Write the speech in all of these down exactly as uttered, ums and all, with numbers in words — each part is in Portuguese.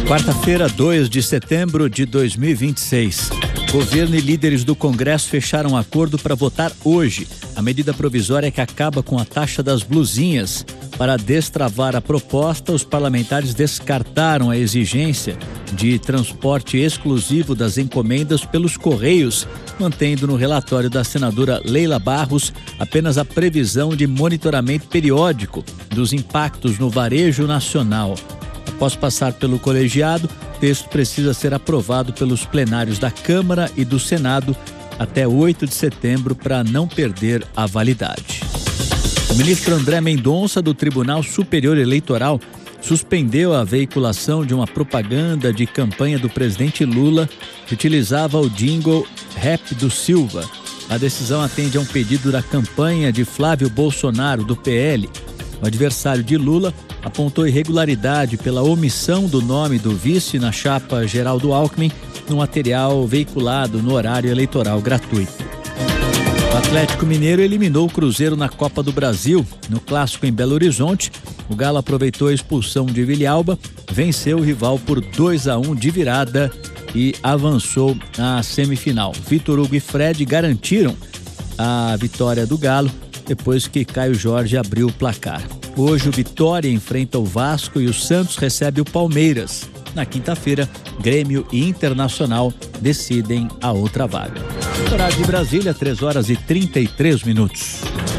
Quarta-feira, dois de setembro de dois mil e vinte e seis. Governo e líderes do Congresso fecharam um acordo para votar hoje a medida provisória que acaba com a taxa das blusinhas. Para destravar a proposta, os parlamentares descartaram a exigência de transporte exclusivo das encomendas pelos Correios, mantendo no relatório da senadora Leila Barros apenas a previsão de monitoramento periódico dos impactos no varejo nacional. Após passar pelo colegiado, o texto precisa ser aprovado pelos plenários da Câmara e do Senado até oito de setembro para não perder a validade. O ministro André Mendonça, do Tribunal Superior Eleitoral, suspendeu a veiculação de uma propaganda de campanha do presidente Lula que utilizava o jingle Rap do Silva. A decisão atende a um pedido da campanha de Flávio Bolsonaro, do P L. O adversário de Lula apontou irregularidade pela omissão do nome do vice na chapa Geraldo Alckmin no material veiculado no horário eleitoral gratuito. O Atlético Mineiro eliminou o Cruzeiro na Copa do Brasil. No clássico em Belo Horizonte, o Galo aproveitou a expulsão de Villalba, venceu o rival por dois a um de virada e avançou à semifinal. Vitor Hugo e Fred garantiram a vitória do Galo depois que Caio Jorge abriu o placar. Hoje o Vitória enfrenta o Vasco e o Santos recebe o Palmeiras. Na quinta-feira, Grêmio e Internacional decidem a outra vaga. Horário de Brasília, três horas e trinta e três minutos.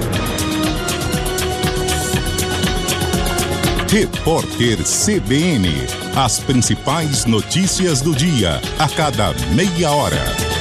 Repórter C B N. As principais notícias do dia, a cada meia hora.